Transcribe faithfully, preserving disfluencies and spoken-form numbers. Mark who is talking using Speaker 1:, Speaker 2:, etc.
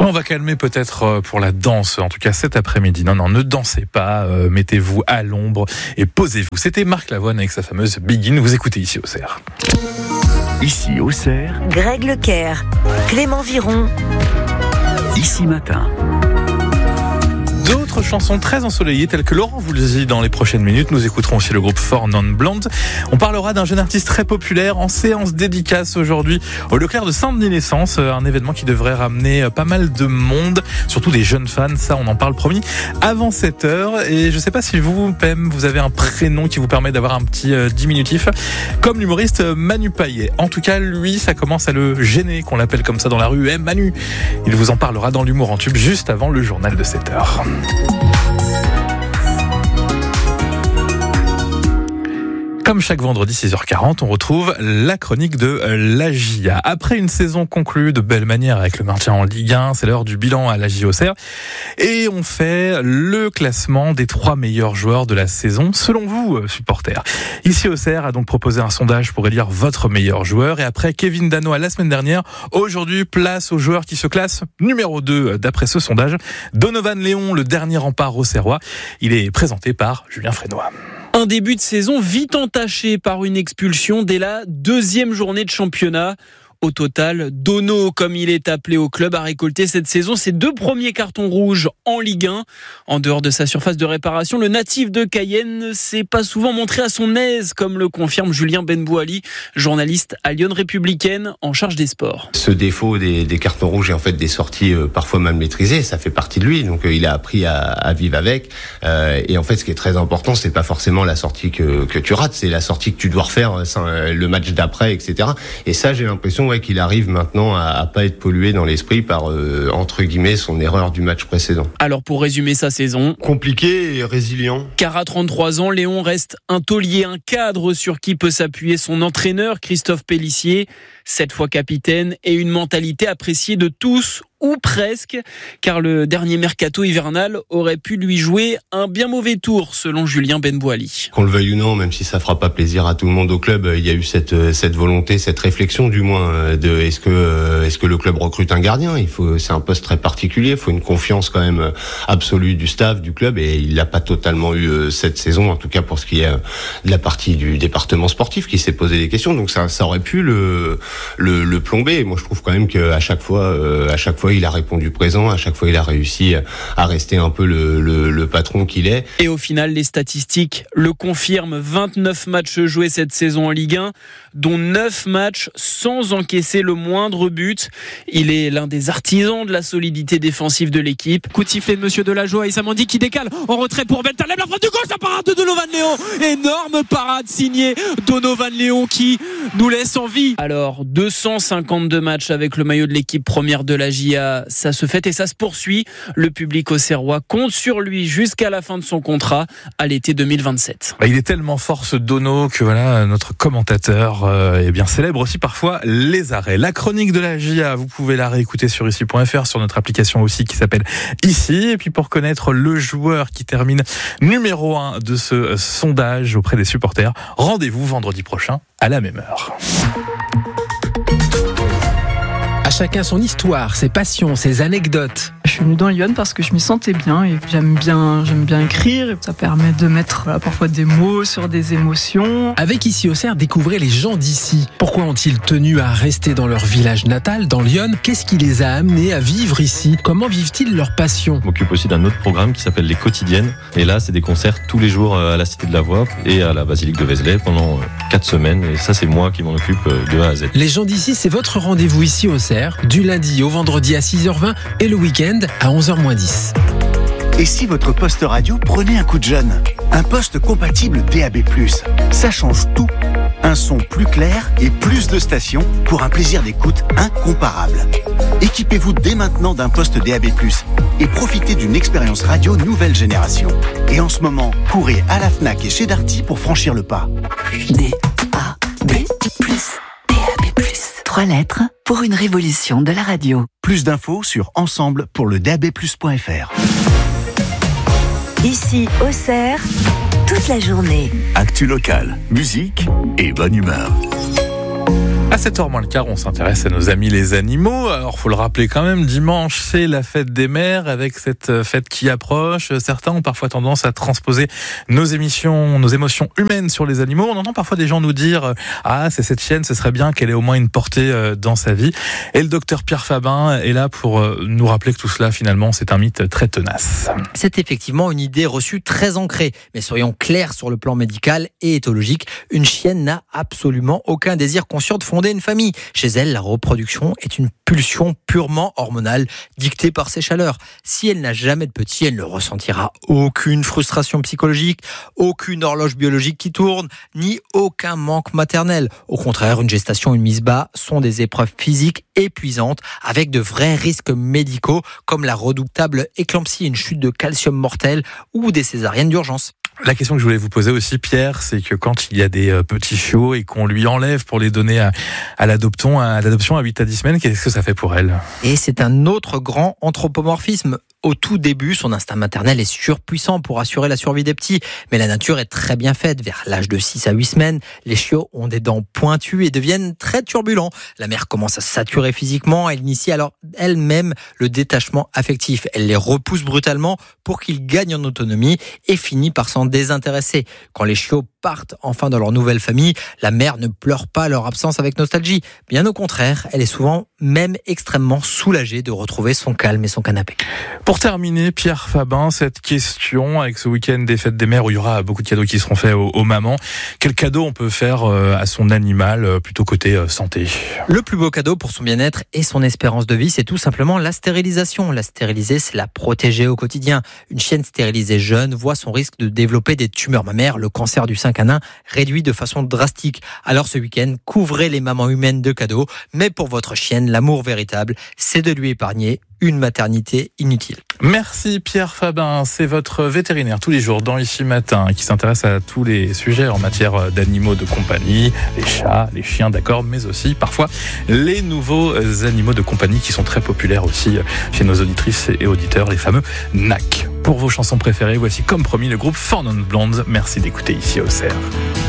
Speaker 1: On va calmer peut-être pour la danse, en tout cas cet après-midi. Non, non, ne dansez pas, euh, mettez-vous à l'ombre et posez-vous. C'était Marc Lavoine avec sa fameuse Begin. Vous écoutez ici Auxerre.
Speaker 2: Ici Auxerre.
Speaker 3: Greg Lecaire, Clément Viron.
Speaker 2: Ici Matin.
Speaker 1: D'autres chansons très ensoleillées telles que Laurent Voulzy dans les prochaines minutes. Nous écouterons aussi le groupe Four Non Blondes. On parlera d'un jeune artiste très populaire en séance dédicace aujourd'hui au Leclerc de Saint-Denis-Naissance. Un événement qui devrait ramener pas mal de monde, surtout des jeunes fans. Ça, on en parle promis avant sept heures. Et je ne sais pas si vous, Pem, vous avez un prénom qui vous permet d'avoir un petit euh, diminutif comme l'humoriste Manu Payet. En tout cas, lui, ça commence à le gêner qu'on l'appelle comme ça dans la rue. Eh, Manu, il vous en parlera dans l'humour en tube juste avant le journal de sept heures. Comme chaque vendredi six heures quarante, on retrouve la chronique de l'A J A. Après une saison conclue de belle manière avec le maintien en Ligue un, c'est l'heure du bilan à l'A J Auxerre. Et on fait le classement des trois meilleurs joueurs de la saison, selon vous, supporters. Ici Auxerre a donc proposé un sondage pour élire votre meilleur joueur. Et après Kevin Danois la semaine dernière, aujourd'hui, place au joueur qui se classe numéro deux d'après ce sondage. Donovan Léon, le dernier rempart auxerrois. Il est présenté par Julien Frénois.
Speaker 4: Un début de saison vite entaché par une expulsion dès la deuxième journée de championnat. Au total, Dono, comme il est appelé au club, a récolté cette saison ses deux premiers cartons rouges en Ligue un. En dehors de sa surface de réparation, le natif de Cayenne ne s'est pas souvent montré à son aise, comme le confirme Julien Benbouali, journaliste à Lyon Républicaine en charge des sports.
Speaker 5: Ce défaut des, des cartons rouges et en fait des sorties euh, parfois mal maîtrisées, ça fait partie de lui. Donc euh, il a appris à, à vivre avec. Euh, et en fait, ce qui est très important, c'est pas forcément la sortie que, que tu rates, c'est la sortie que tu dois refaire, euh, le match d'après, et cetera. Et ça, j'ai l'impression ouais, qu'il arrive maintenant à, à pas être pollué dans l'esprit par euh, entre guillemets son erreur du match précédent.
Speaker 4: Alors pour résumer sa saison,
Speaker 6: compliqué et résilient.
Speaker 4: Car à trente-trois ans, Léon reste un taulier, un cadre sur qui peut s'appuyer son entraîneur Christophe Pellissier, sept fois capitaine et une mentalité appréciée de tous. Ou presque, car le dernier mercato hivernal aurait pu lui jouer un bien mauvais tour, selon Julien Benbouali.
Speaker 5: Qu'on le veuille ou non, même si ça fera pas plaisir à tout le monde au club, il y a eu cette cette volonté, cette réflexion du moins de est-ce que est-ce que le club recrute un gardien ? Il faut, c'est un poste très particulier, il faut une confiance quand même absolue du staff du club et il l'a pas totalement eu cette saison, en tout cas pour ce qui est de la partie du département sportif qui s'est posé des questions. Donc ça ça aurait pu le le, le plomber. Moi je trouve quand même que à chaque fois à chaque fois il a répondu présent, à chaque fois il a réussi à rester un peu le, le, le patron qu'il est.
Speaker 4: Et au final, les statistiques le confirment, vingt-neuf matchs joués cette saison en Ligue un, dont neuf matchs sans encaisser le moindre but. Il est l'un des artisans de la solidité défensive de l'équipe.
Speaker 7: Coup de sifflet de Monsieur Delajoie et Samandi qui décale en retrait pour Bentaleb, la frappe du gauche, la parade de Donovan Léon, énorme parade signée Donovan Léon qui nous laisse en vie.
Speaker 4: Alors, deux cent cinquante-deux matchs avec le maillot de l'équipe première de la J A, ça se fait et ça se poursuit. Le public auxerrois compte sur lui jusqu'à la fin de son contrat à l'été deux mille vingt-sept.
Speaker 1: Il est tellement fort ce Dono que voilà, notre commentateur euh, eh bien, célèbre aussi parfois les arrêts. La chronique de la J A, vous pouvez la réécouter sur ici point f r, sur notre application aussi qui s'appelle Ici. Et puis pour connaître le joueur qui termine numéro un de ce sondage auprès des supporters, rendez-vous vendredi prochain à la même heure.
Speaker 8: À chacun son histoire, ses passions, ses anecdotes.
Speaker 9: Je suis venue dans Lyon parce que je m'y sentais bien et j'aime bien, j'aime bien écrire. Ça permet de mettre voilà, parfois des mots sur des émotions.
Speaker 8: Avec Ici Auxerre, découvrez les gens d'ici. Pourquoi ont-ils tenu à rester dans leur village natal, dans Lyon ? Qu'est-ce qui les a amenés à vivre ici ? Comment vivent-ils leur passion ?
Speaker 10: Je m'occupe aussi d'un autre programme qui s'appelle Les Quotidiennes. Et là, c'est des concerts tous les jours à la Cité de la Voix et à la Basilique de Vézelay pendant quatre semaines. Et ça, c'est moi qui m'en occupe de A à Z.
Speaker 8: Les gens d'ici, c'est votre rendez-vous Ici Auxerre, du lundi au vendredi à six heures vingt et le week-end à onze heures moins dix.
Speaker 2: Et si votre poste radio prenait un coup de jeune ? Un poste compatible D A B plus. Ça change tout. Un son plus clair et plus de stations pour un plaisir d'écoute incomparable. Équipez-vous dès maintenant d'un poste D A B plus et profitez d'une expérience radio nouvelle génération. Et en ce moment, courez à la Fnac et chez Darty pour franchir le pas.
Speaker 3: D A B plus. D A B plus. Trois lettres pour une révolution de la radio.
Speaker 2: Plus d'infos sur ensemble pour le D A B plus point f r.
Speaker 3: Ici Auxerre, toute la journée.
Speaker 2: Actu locale, musique et bonne humeur.
Speaker 1: À sept heures moins le quart, on s'intéresse à nos amis les animaux. Alors, faut le rappeler quand même, dimanche, c'est la fête des mères. Avec cette fête qui approche, certains ont parfois tendance à transposer nos émissions, nos émotions humaines sur les animaux. On entend parfois des gens nous dire « Ah, c'est cette chienne, ce serait bien qu'elle ait au moins une portée dans sa vie ». Et le docteur Pierre Fabin est là pour nous rappeler que tout cela, finalement, c'est un mythe très tenace.
Speaker 11: C'est effectivement une idée reçue très ancrée. Mais soyons clairs sur le plan médical et éthologique, une chienne n'a absolument aucun désir conscient de fonder une famille. Chez elle, la reproduction est une pulsion purement hormonale dictée par ses chaleurs. Si elle n'a jamais de petits, elle ne ressentira aucune frustration psychologique, aucune horloge biologique qui tourne, ni aucun manque maternel. Au contraire, une gestation, une mise bas sont des épreuves physiques épuisantes avec de vrais risques médicaux comme la redoutable éclampsie, une chute de calcium mortelle ou des césariennes d'urgence.
Speaker 1: La question que je voulais vous poser aussi, Pierre, c'est que quand il y a des euh, petits chiots et qu'on lui enlève pour les donner à, à l'adoption, à l'adoption à huit à dix semaines, qu'est-ce que ça fait pour elle ?
Speaker 11: Et c'est un autre grand anthropomorphisme. Au tout début, son instinct maternel est surpuissant pour assurer la survie des petits. Mais la nature est très bien faite. Vers l'âge de six à huit semaines, les chiots ont des dents pointues et deviennent très turbulents. La mère commence à saturer physiquement. Elle initie alors elle-même le détachement affectif. Elle les repousse brutalement pour qu'ils gagnent en autonomie et finit par s'en désintéresser. Quand les chiots partent enfin dans leur nouvelle famille, la mère ne pleure pas leur absence avec nostalgie. Bien au contraire, elle est souvent même extrêmement soulagée de retrouver son calme et son canapé.
Speaker 1: Pour terminer, Pierre Fabin, cette question avec ce week-end des fêtes des mères où il y aura beaucoup de cadeaux qui seront faits aux, aux mamans, quel cadeau on peut faire à son animal plutôt côté santé ?
Speaker 11: Le plus beau cadeau pour son bien-être et son espérance de vie, c'est tout simplement la stérilisation. La stériliser, c'est la protéger au quotidien. Une chienne stérilisée jeune voit son risque de développer des tumeurs mammaires, le cancer du sein canin réduit de façon drastique. Alors ce week-end, couvrez les mamans humaines de cadeaux, mais pour votre chienne, l'amour véritable, c'est de lui épargner une maternité inutile.
Speaker 1: Merci Pierre Fabin, c'est votre vétérinaire tous les jours dans Ici Matin qui s'intéresse à tous les sujets en matière d'animaux de compagnie, les chats, les chiens d'accord, mais aussi parfois les nouveaux animaux de compagnie qui sont très populaires aussi chez nos auditrices et auditeurs, les fameux N A C. Pour vos chansons préférées, voici comme promis le groupe Four Non Blondes. Merci d'écouter Ici Auxerre.